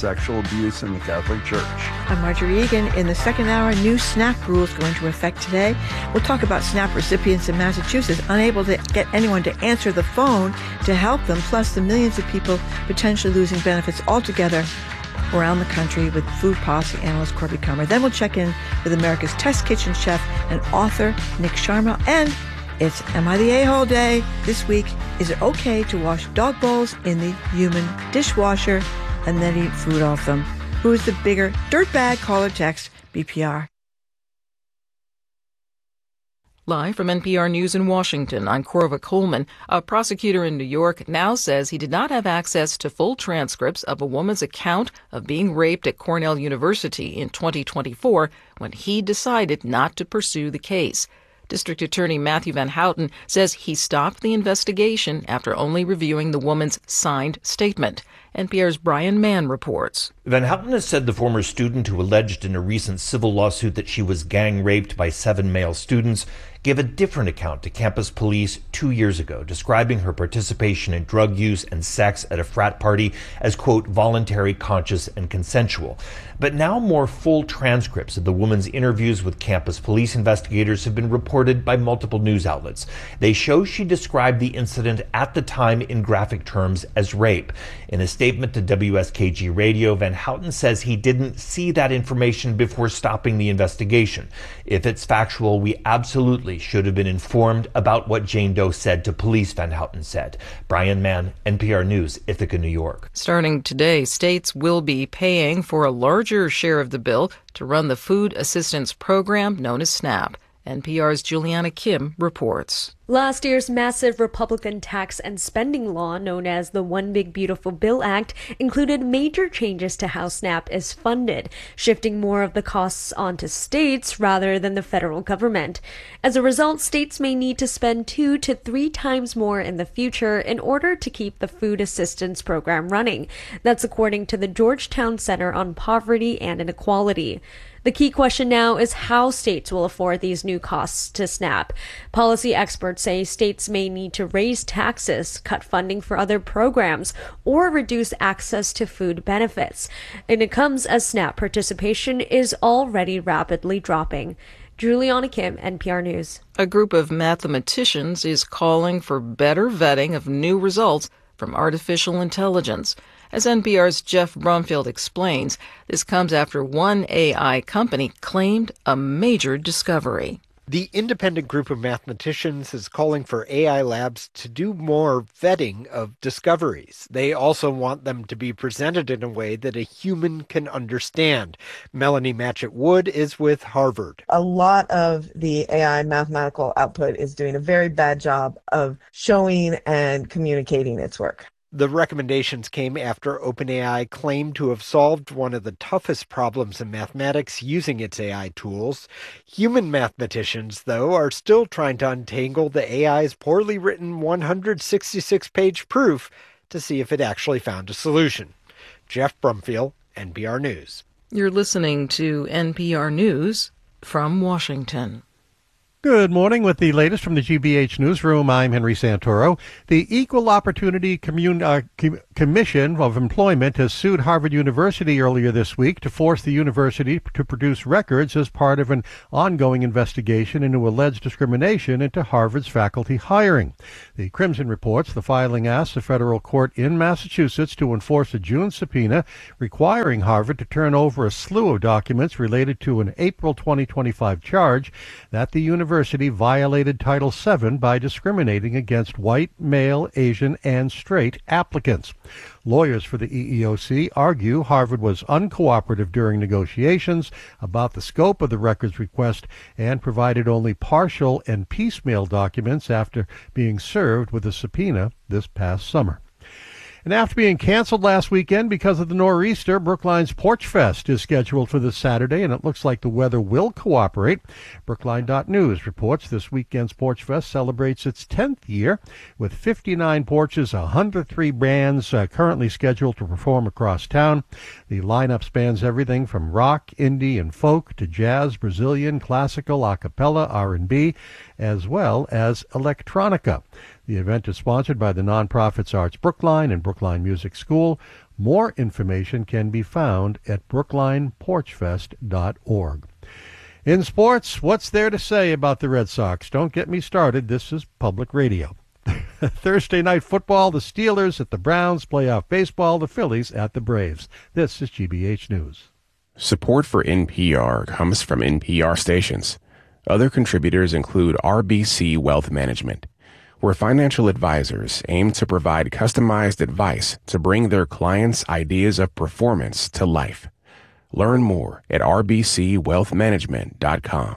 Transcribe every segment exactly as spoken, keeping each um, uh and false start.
sexual abuse in the Catholic Church. I'm Marjorie Egan. In the second hour, new SNAP rules go into effect today. We'll talk about SNAP recipients in Massachusetts unable to get anyone to answer the phone to help them, plus the millions of people potentially losing benefits altogether around the country with food policy analyst Corby Kummer. Then we'll check in with America's Test Kitchen chef and author Nick Sharma. And it's Am I the A-Hole Day? This week, is it okay to wash dog bowls in the human dishwasher and then eat food off them? Who is the bigger dirtbag? Call or text B P R. Live from N P R News in Washington, I'm Corva Coleman. A prosecutor in New York now says he did not have access to full transcripts of a woman's account of being raped at Cornell University in twenty twenty-four when he decided not to pursue the case. District Attorney Matthew Van Houten says he stopped the investigation after only reviewing the woman's signed statement. N P R's Brian Mann reports. Van Houten has said the former student who alleged in a recent civil lawsuit that she was gang raped by seven male students gave a different account to campus police two years ago, describing her participation in drug use and sex at a frat party as, quote, voluntary, conscious, and consensual. But now more full transcripts of the woman's interviews with campus police investigators have been reported by multiple news outlets. They show she described the incident at the time in graphic terms as rape. In a statement to W S K G Radio, Van Houten says he didn't see that information before stopping the investigation. If it's factual, we absolutely should have been informed about what Jane Doe said to police, Van Houten said. Brian Mann, N P R News, Ithaca, New York. Starting today, states will be paying for a larger share of the bill to run the food assistance program known as SNAP. N P R's Juliana Kim reports. Last year's massive Republican tax and spending law, known as the One Big Beautiful Bill Act, included major changes to how SNAP is funded, shifting more of the costs onto states rather than the federal government. As a result, states may need to spend two to three times more in the future in order to keep the food assistance program running. That's according to the Georgetown Center on Poverty and Inequality. The key question now is how states will afford these new costs to SNAP. Policy experts say states may need to raise taxes, cut funding for other programs, or reduce access to food benefits. And it comes as SNAP participation is already rapidly dropping. Juliana Kim, N P R News. A group of mathematicians is calling for better vetting of new results from artificial intelligence. As N P R's Jeff Brumfield explains, this comes after one A I company claimed a major discovery. The independent group of mathematicians is calling for A I labs to do more vetting of discoveries. They also want them to be presented in a way that a human can understand. Melanie Matchett Wood is with Harvard. A lot of the A I mathematical output is doing a very bad job of showing and communicating its work. The recommendations came after OpenAI claimed to have solved one of the toughest problems in mathematics using its A I tools. Human mathematicians, though, are still trying to untangle the A I's poorly written one hundred sixty-six page proof to see if it actually found a solution. Jeff Brumfield, N P R News. You're listening to N P R News from Washington. Good morning. With the latest from the G B H Newsroom, I'm Henry Santoro. The Equal Opportunity Commun- uh, Com- Commission of Employment has sued Harvard University earlier this week to force the university to produce records as part of an ongoing investigation into alleged discrimination into Harvard's faculty hiring. The Crimson reports the filing asks the federal court in Massachusetts to enforce a June subpoena requiring Harvard to turn over a slew of documents related to an April twenty twenty-five charge that the university University violated Title seven by discriminating against white, male, Asian, and straight applicants. Lawyers for the E E O C argue Harvard was uncooperative during negotiations about the scope of the records request and provided only partial and piecemeal documents after being served with a subpoena this past summer. And after being canceled last weekend because of the nor'easter, Brookline's Porch Fest is scheduled for this Saturday, and it looks like the weather will cooperate. Brookline dot news reports this weekend's Porch Fest celebrates its tenth year, with fifty-nine porches, one hundred three bands uh, currently scheduled to perform across town. The lineup spans everything from rock, indie, and folk to jazz, Brazilian, classical, a cappella, R and B, as well as electronica. The event is sponsored by the nonprofits Arts Brookline and Brookline Music School. More information can be found at brookline porch fest dot org. In sports, what's there to say about the Red Sox? Don't get me started. This is public radio. Thursday night football, the Steelers at the Browns, playoff baseball, the Phillies at the Braves. This is G B H News. Support for N P R comes from N P R stations. Other contributors include R B C Wealth Management, where financial advisors aim to provide customized advice to bring their clients' ideas of performance to life. Learn more at r b c wealth management dot com.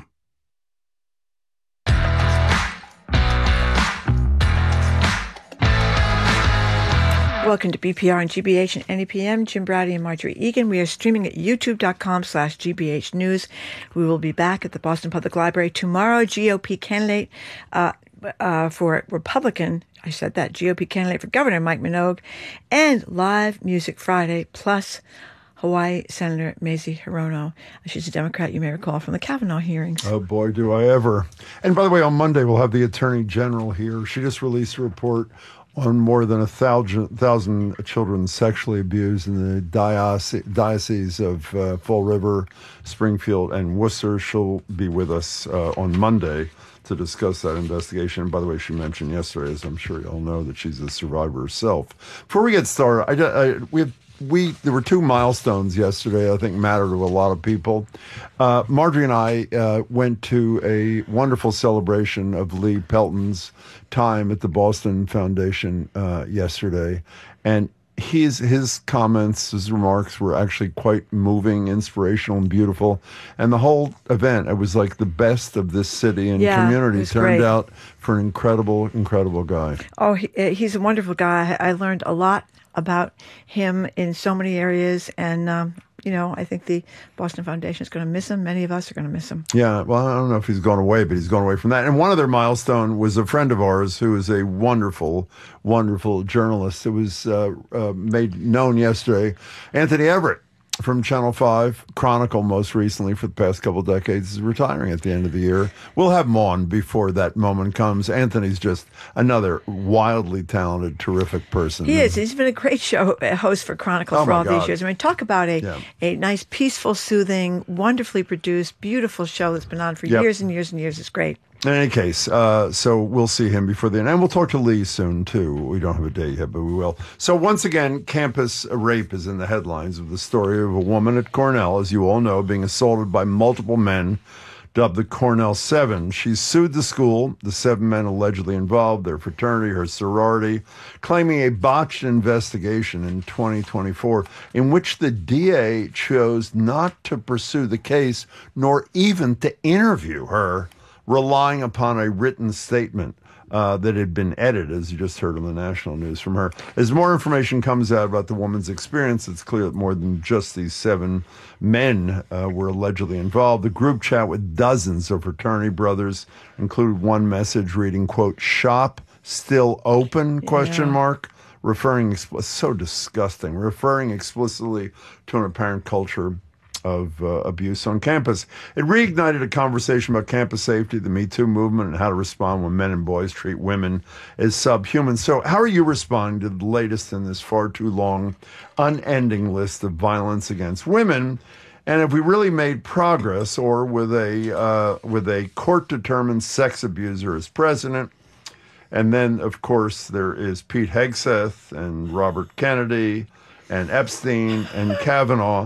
Welcome to B P R and G B H and N E P M. Jim Brady and Marjorie Egan. We are streaming at youtube.com slash GBH News. We will be back at the Boston Public Library tomorrow. G O P candidate uh, uh, for Republican, I said that, G O P candidate for governor, Mike Minogue, and Live Music Friday, plus Hawaii Senator Mazie Hirono. She's a Democrat, you may recall, from the Kavanaugh hearings. Oh, boy, do I ever. And by the way, on Monday, we'll have the Attorney General here. She just released a report on more than a thousand, thousand children sexually abused in the diocese, diocese of uh, Fall River, Springfield, and Worcester. She'll be with us uh, on Monday to discuss that investigation. And by the way, she mentioned yesterday, as I'm sure you all know, that she's a survivor herself. Before we get started, I, I, we have We there were two milestones yesterday I think matter to a lot of people. Uh, Marjorie and I uh, went to a wonderful celebration of Lee Pelton's time at the Boston Foundation uh, yesterday, and his his comments, his remarks were actually quite moving, inspirational, and beautiful. And the whole event, it was like the best of this city and yeah, community turned great. out for an incredible, incredible guy. Oh, he, he's a wonderful guy. I learned a lot about him in so many areas, and um, you know, I think the Boston Foundation is going to miss him. Many of us are going to miss him. Yeah, well, I don't know if he's gone away, but he's gone away from that. And one other milestone was a friend of ours who is a wonderful, wonderful journalist. It was uh, uh, made known yesterday. Anthony Everett from Channel five, Chronicle most recently for the past couple of decades, is retiring at the end of the year. We'll have him on before that moment comes. Anthony's just another wildly talented, terrific person. He is. He's been a great show uh, host for Chronicle Oh, for my all God. these years. I mean, talk about a, Yeah. a nice, peaceful, soothing, wonderfully produced, beautiful show that's been on for Yep. years and years and years. It's great. In any case, uh, so we'll see him before the end. And we'll talk to Lee soon, too. We don't have a date yet, but we will. So once again, campus rape is in the headlines of the story of a woman at Cornell, as you all know, being assaulted by multiple men, dubbed the Cornell Seven. She sued the school, the seven men allegedly involved, their fraternity, her sorority, claiming a botched investigation in twenty twenty-four in which the D A chose not to pursue the case, nor even to interview her, relying upon a written statement uh, that had been edited, as you just heard on the national news from her. As more information comes out about the woman's experience, it's clear that more than just these seven men uh, were allegedly involved. The group chat with dozens of fraternity brothers included one message reading, quote, "Shop still open?" question Yeah. mark, referring, expl- so disgusting, referring explicitly to an apparent culture of uh, abuse on campus. It reignited a conversation about campus safety, the Me Too movement, and how to respond when men and boys treat women as subhuman. So how are you responding to the latest in this far too long, unending list of violence against women? And have we really made progress, or with a uh, with a court-determined sex abuser as president? And then, of course, there is Pete Hegseth and Robert Kennedy and Epstein and Kavanaugh.